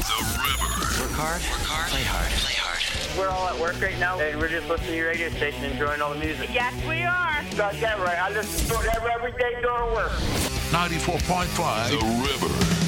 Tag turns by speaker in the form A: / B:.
A: The River.
B: Work hard, play hard, play hard.
C: We're all at work right now, and we're just listening to your radio station, enjoying all the music.
D: Yes, we are.
C: Got that right. I listen to it every day during work.
A: 94.5 The River.